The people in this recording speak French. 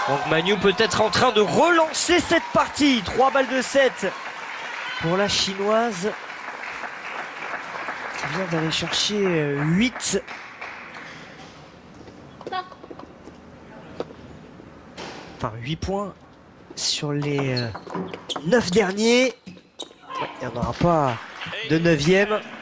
Donc Manu peut être en train de relancer cette partie. 3 balles de 7 pour la chinoise. Qui vient d'aller chercher 8. Enfin 8 points sur les 9 derniers. Ouais, il n'y en aura pas de 9e.